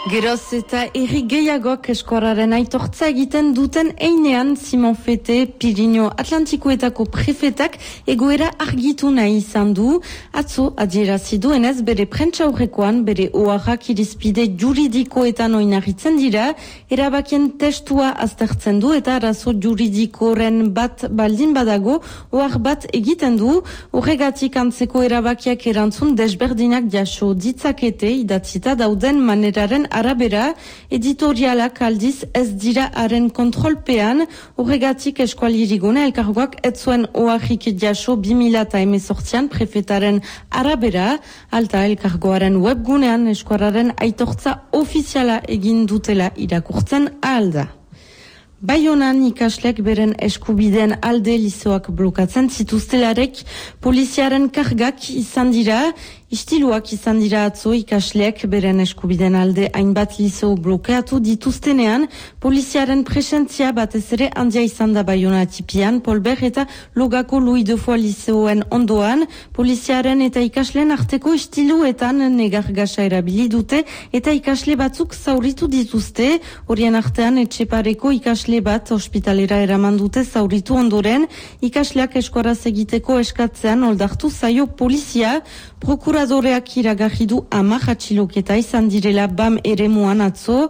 Geroz eta erri gehiagok eskorraren aitortza egiten duten einean Simon Fete, Pirinio Atlantikoetako prefetak egoera argitu nahi izan du. Atzo adierazi duenez bere prentsaurrekoan bere oharrak irizpide juridikoetan oinarritzen dira, erabakien testua aztertzen du eta arazo juridikoren bat baldin badago ohar bat egiten du. Horregatik antzeko erabakiak erantzun desberdinak jaso ditzakete idatzita dauden maneraren arabera, editorialak aldiz ez dira haren kontrolpean. Horregatik eskualirigune elkargoak ez zuen oharrik jaso 2018an prefetaren arabera, alta elkargoaren webgunean eskuararen aitortza ofiziala egin dutela irakurtzen alda. Baionan ikaslek beren eskubideen alde liseoak blokatzen zituztelarek poliziaren kargak izan dira, istiluak izan dira atzo ikasleek beren eskubideen alde hainbat liseo blokeatu dituztenean, poliziaren presentzia batez ere handia izan da Baiona tipian, Polber eta Logako Louis de Foix liseoen ondoan, poliziaren eta ikasleen arteko istiluetan negar gasa erabili dute eta ikasle batzuk zauritu dituzte, horien artean Etxepareko ikasle bat ospitalera eraman dute zauritu ondoren, ikasleak eskuaraz egiteko eskatzean oldartu zaio polizia. Prokuradoreak iragarri du 10 atxiloketa izan direla BAM eremuan atzo,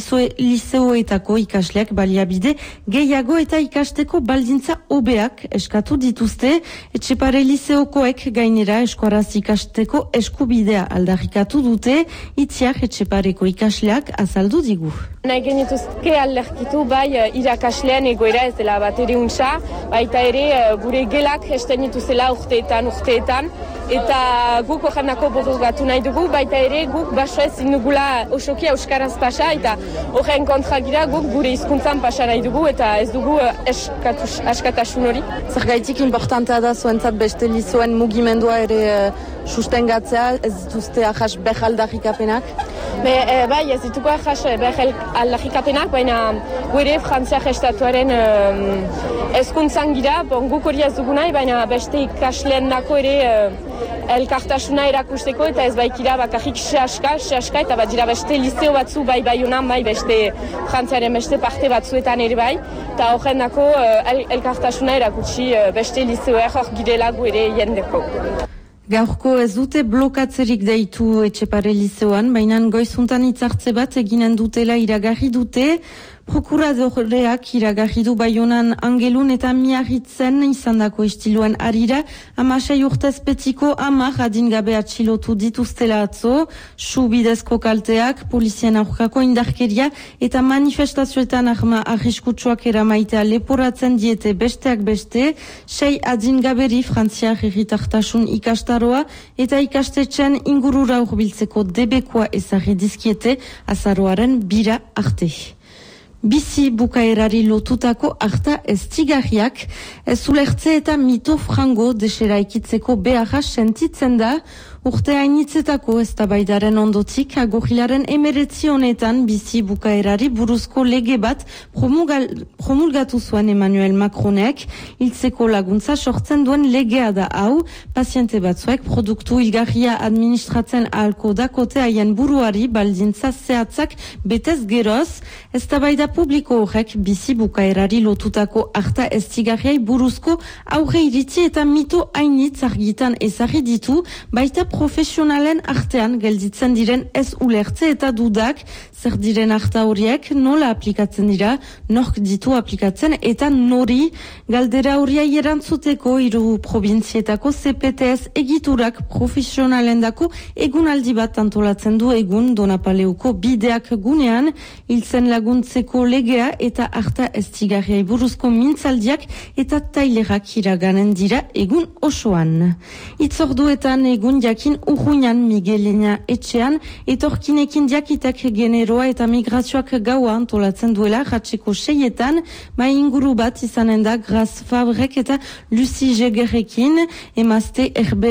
liseoetako ikasleak baliabide gehiago eta ikasteko baldintza hobeak eskatu dituzte. Etxepare liseokoek gainera eskuaraz ikasteko eskubidea aldarrikatu dute, itziak Etxepareko ikasleak azaldu digu. Nahi genituzke alderkitu bai irakaslean egoera ez dela bat ere untsa, baita ere gure gelak esten dituzela urteetan, eta guk horrenako borrogatu nahi dugu, baita ere guk baso ez indugula osoki euskaraz pasa, eta horren kontra gira guk gure hizkuntzan pasa nahi dugu, eta ez dugu askatasun hori. Zergaitik importantea da zuentzat beste lizoen mugimendua ere sustengatzea, ez dituzte ahas behar aldarrikapenak? Bai, ez dituko ahas behar aldarrikapenak, baina gure frantziak estatuaren hezkuntzan gira, guk hori ez dugu nahi, baina beste ikasleen dako ere elkartasuna erakusteko eta ez baikira bakarrik sehaska eta bat dira beste liseo batzu bai Baionan, bai beste frantziaren beste parte batzuetan ere bai, eta horren dako elkartasuna erakutsi beste liseoak hor girela gu ere jendeko. Gaurko ez dute blokatzerik deitu Etxepare liseoan, baina goizuntan hitzartze bat eginen dutela iragarri dute. Prokuradoreak iragarri du Baionan Angelun eta Miarritzen izandako istiluen arira, 16 urtez betiko 10 adingabe atxilotu dituztela atzo, su bidezko kalteak, polizien aurkako indarkeria eta manifestazioetan arma arriskutsuak eramaitea leporatzen diete besteak beste, 6 adingaberi frantziar herritartasun ikastaroa eta ikastetxen ingurura hurbiltzeko debekoa ezarri dizkiete azaroaren 2 arte. Bizi bukaerari lotutako arta estigarriak, ez ulertze eta mito frango deseraikitzeko beharra sentitzen da, urte hainitzetako eztabaidaren ondotik, agorilaren 19 honetan bizi bukaerari buruzko lege bat promulgatu zuen Emmanuel Macronek, hiltzeko laguntza sortzen duen legea da hau, paziente batzuek produktu hilgarria administratzen ahalko dakote haien buruari baldintza zehatzak betez geroz, eztabaida publiko horrek bizi bukaerari lotutako arta estigarriai buruzko aurre iritzi eta mito hainitz argitan ezarri ditu, baita profesionalen artean gelditzen diren ez ulertze eta dudak, zer diren arta horiek nola aplikatzen dira, nork ditu aplikatzen eta nori, galdera horiai erantzuteko 3 probintzietako CPTS egiturak profesionalendako egunaldi bat antolatzen du egun Donapaleuko bideak gunean, hiltzen laguntzeko legea eta arta estigarriai buruzko mintzaldiak eta tailerak iraganen dira egun osoan. Itzorduetan egun jakin Urruñan Miguelena etxean, etorkinekin diakitak generoa eta migrazioak gaua antolatzen duela ratseko 6etan, mai inguru bat izanen da Graz Fabrek eta Lucy Jegerrekin, emazte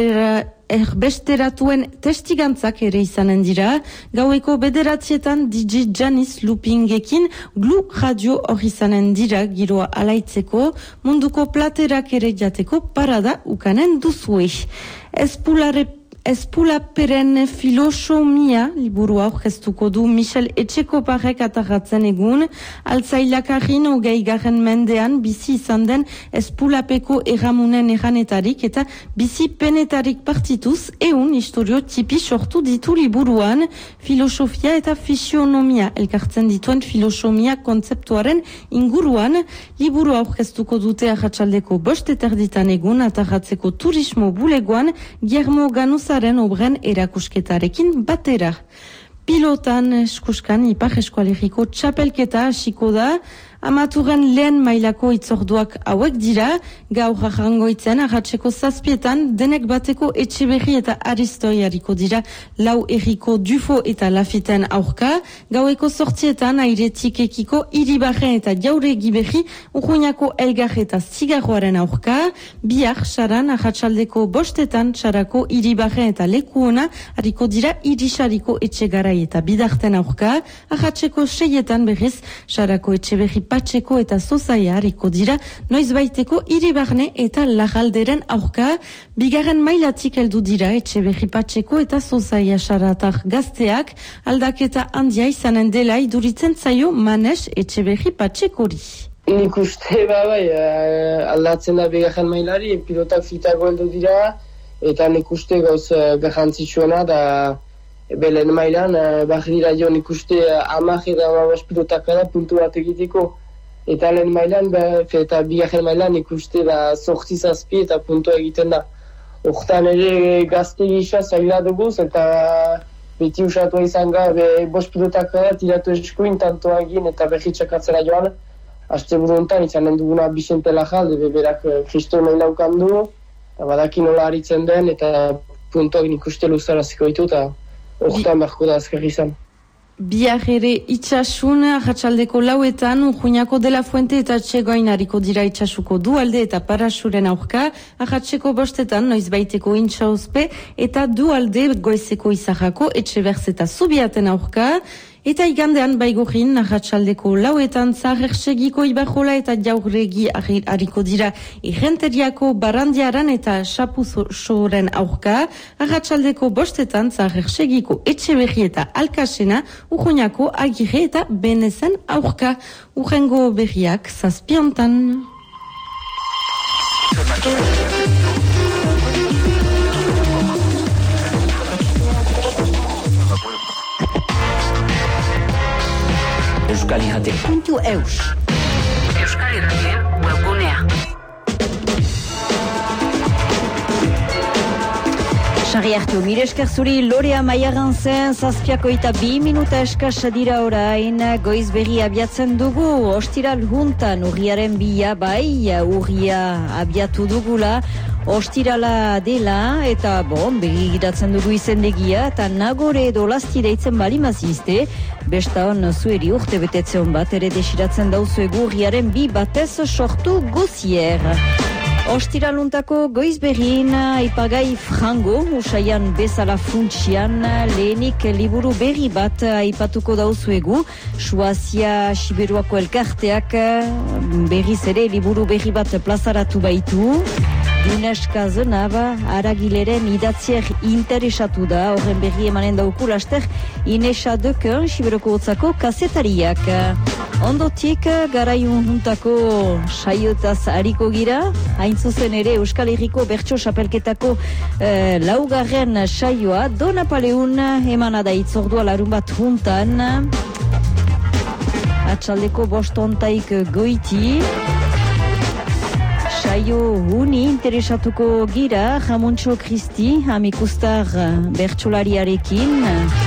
erbesteratuen testigantzak ere izanen dira. Gaueko 9etan DJ Janis Lupingekin Glu Radio hor izanen dira giroa alaitzeko, munduko platerak ere jateko parada ukanen duzue. Espulaperen filosofia liburua aurkeztuko du Michel Etxekoparek atarratzen egun, altzailakarrin 20. mendean bizi izan den Espulapeko erramunen erranetarik eta bizi penetarik partituz istorio tipi sortu ditu liburuan, filosofia eta fisionomia elkartzen dituen filosofia kontzeptuaren inguruan, liburua aurkeztuko dute arratsaldeko 5:30 egun atarratzeko turismo bulegoan Guillermo Ganuzaren obren erakusketarekin batera. Pilotan eskuskan Ipar Eskualeriko txapelketa hasiko da, amaturen lehen mailako itzorduak hauek dira, gaur arrangoitzen arratseko 7 denek bateko Etxeberri eta Aristoi hariko dira lau erriko Dufo eta Lafiten aurka, gaueko 8 Airetik ekiko Iribarren eta Jauregi berri Urruñako Elgar eta Zigarroaren aurka, bihar saran arratsaldeko 5 sarako Iribarren eta Lekuona hariko dira Irisariko Etxegarai eta Bidarten aurka, arratseko 6 berriz sarako Etxeberri Patxeko eta Zozaia hariko dira noizbaiteko Iribarne eta Lagalderen aurka, bigarren mailatik heldu dira Etxeberri Patxeko eta Zozaia saratar gazteak, aldaketa handia izanen dela iduritzen zaio Manes Etxeberri Patxekori. Nik uste aldatzen da bigarren mailari, pilotak fitago heldu dira, eta nik uste gauz garrantzitsuena da belen mailan, dira jo nik uste 10 eta 15 pilotak da puntu bat egiteko. Eta lehen mailan, eta bigarren mailan ikuste 8-7 eta puntua egiten da. Hortan ere gazte gisa zaila duguz, eta beti usatua izan gabe 5 pilotak da, tiratu eskuin, tantoa egin eta berritxakatzera joan. Aste buru honetan izanen duguna Vicente Lajal, berak Kristo nahi laukan du, badaki nola haritzen den, eta puntuak ikuste luzaraziko ditu, eta hortan beharko da azkar izan. Biar ere itxasun, arratsaldeko 4 Urruñako de la Fuente eta Txegoin hariko dira itxasuko dualde eta parasuren aurka, arratseko 5 noizbaiteko intxauzpe eta dualde goizeko izahako Etxeberz eta Zubiaten aurka, eta igandean baigurin arratsaldeko 4 Zaharrsegiko Ibarjola eta Jauregi hariko dira Irrenteriako Barandiaran eta Xapuzoren aurka, arratsaldeko 5 Zaharrsegiko Etxeberri eta Alkasena, Urruñako Agirre eta Benezen aurka, urrengo berriak 7. Euskalirrate.eus Euskalirrate webgunea. Sarri hartu, mire esker zuri Lorea Maiaran zen, 7:02 minuta eskasa dira orain, goiz berri abiatzen dugu, ostiral juntan, urriaren 2 bai, urria abiatu dugula, ostirala dela, eta begiratzen dugu izendegia, eta nagore edo lasti deitzen balimazizte, besta hon zueri urte betetzeon bat ere desiratzen dauzuegu urriaren 2 batez sortu gozier. Ostiraluntako goiz berrin, aipagai frango, usaian bezala funtsian, lehenik liburu berri bat aipatuko dauzuegu, Suazia Siberuako elkarteak berriz ere liburu berri bat plazaratu baitu, Duneska Zenaba, aragileren idatzier interesatu da, horren berri emanen dauku laster, Inesa Deken, Siberuko hotzako kazetariak. Ondotik, garaiun juntako saiotaz hariko gira, hain zuzen ere Euskal Herriko Bertso Xapelketako 4. saioa, Donapaleun emana da itzordua larun bat juntan, atxaldeko 5 goiti, saio uni interesatuko gira, Jamontxo Kristi, amikustar bertsolariarekin,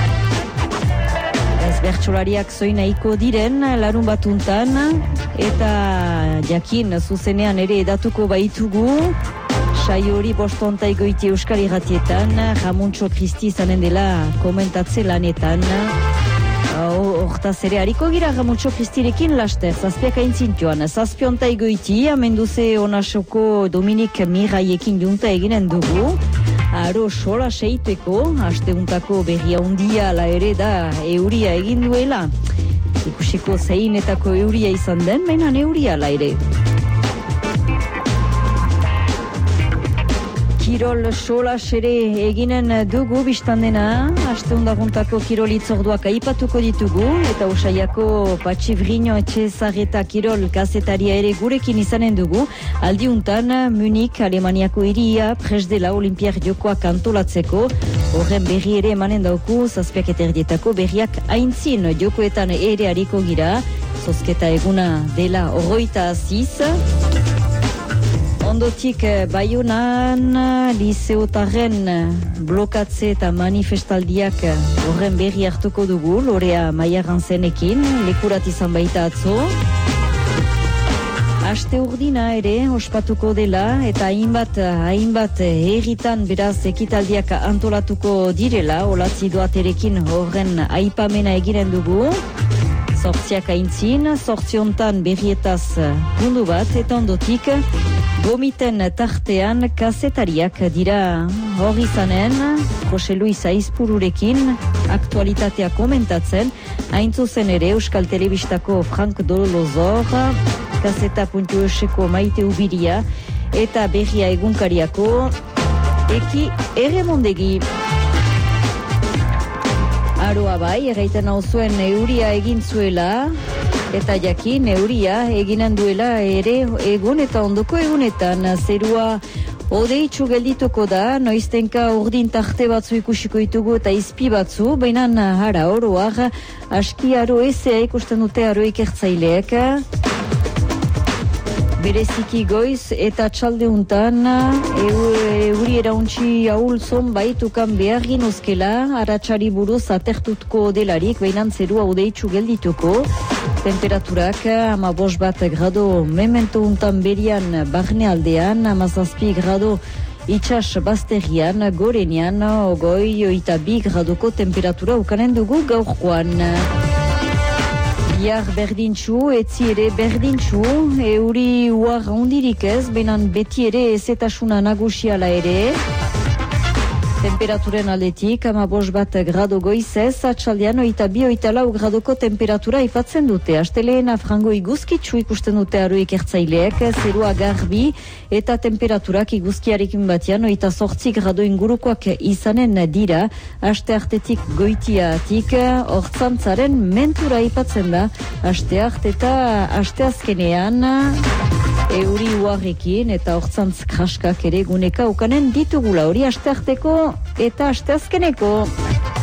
bertsolariak zoinaiko diren larun batuntan, eta jakin zuzenean ere edatuko baitugu, saio hori 5 goiti Euskal Irratietan, Jamontxo Kristi izanen dela komentatze lanetan. Hortaz ere hariko gira Jamontxo Kristirekin laster, 7 aintzintioan, 7 goiti, amenduze onasoko Dominik Miraiekin junta eginen dugu, aro sola seiteko, asteuntako berria hundia ala ere da euria egin duela. Ikusiko zeinetako euria izan den, baina euria ala ere. Kirol solas ere eginen dugu biztandena, aste hundaguntako kirol itzorduak aipatuko ditugu, eta Usaiako Patxi Brino Etxezarreta kirol kazetaria ere gurekin izanen dugu, aldiuntan Munich, Alemaniako hiria presdela Olimpiar jokoak antolatzeko, horren berri ere emanen dauku, 7:00 berriak aintzin jokoetan ere hariko gira, zozketa eguna dela 26. Ondotik Baionan liseotarren blokatze eta manifestaldiak horren berri hartuko dugu, Lorea Maiarantzenekin, lekurat izan baita atzo. Aste urdina ere ospatuko dela eta hainbat herritan beraz ekitaldiak antolatuko direla, olatzi doaterekin horren aipamena egiren dugu. Zortziak aintzin, zortziontan berrietaz mundu bat, eta ondotik gomiten tartean kazetariak dira hor izanen, Jose Luis Aizpururekin aktualitatea komentatzen, hain zuzen ere Euskal Telebistako Frank Dolozor, Gazeta.euseko Maite Ubiria, eta berria egunkariako Eki Erremondegi. Aroa bai, erraiten hau zuen euria egin zuela, eta jakin euria eginen duela ere egun eta ondoko egunetan. Zerua odeitsu geldituko da, noiztenka urdin tarte batzu ikusiko ditugu eta izpi batzu, baina hara oroak aski aro ezea ikusten dute aro ikertzaileek. Bereziki goiz eta txaldeuntan euri erauntzi ahul zonbaitukan behar ginuzkela, aratsari buruz atertutko delarik, baina zerua odeitsu geldituko. Temperaturak 15 grado memento untan berian barnealdean, 17 grado itxas bazterian, gorenean, 22 gradoko temperatura ukanen dugu gaurkoan. Bihar berdintxu, etzi ere berdintxu, euri uar hundirik ez, benan beti ere ezetasuna nagusiala ere. Temperaturen aldetik, 15 grado goizez, atxaldean 22 gradoko temperatura ipatzen dute. Astelehena frango iguzkitsu ikusten dute aro ikertzaileek, zerua garbi eta temperaturak iguzkiarekin batean 28 grado ingurukoak izanen dira. Aste artetik goitiatik, hortzantzaren mentura ipatzen da. Aste art eta aste azkenean, euri uarrekin eta hortzantz kraskak ere guneka ukanen ditugula, hori aste arteko eta aste azkeneko.